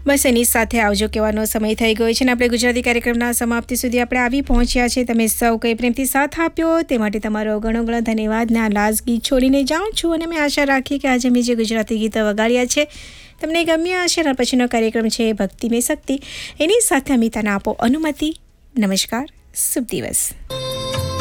બસ એની સાથે આવજો કહેવાનો સમય થઈ ગયો છે અને આપણે ગુજરાતી કાર્યક્રમના સમાપ્તિ સુધી આપણે આવી પહોંચ્યા છે. તમે સૌ કંઈ પ્રેમથી સાથ આપ્યો તે માટે તમારો ઘણો ઘણો ધન્યવાદ. ને આ લાસ્ટ ગીત છોડીને જાઉં છું અને મેં આશા રાખી કે આજે મેં જે ગુજરાતી ગીતો વગાડ્યા છે તમને ગમ્યા હશે. અને પછીનો કાર્યક્રમ છે ભક્તિમય શક્તિ. એની સાથે અમિતાને આપો અનુમતિ. નમસ્કાર, શુભ દિવસ.